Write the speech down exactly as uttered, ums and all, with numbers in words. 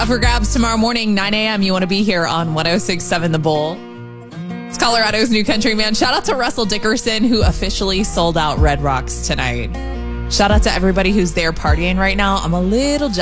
Up for grabs tomorrow morning, nine a.m. You want to be here on one oh six point seven The Bull. It's Colorado's new country man. Shout out to Russell Dickerson, who officially sold out Red Rocks tonight. Shout out to everybody who's there partying right now. I'm a little jealous.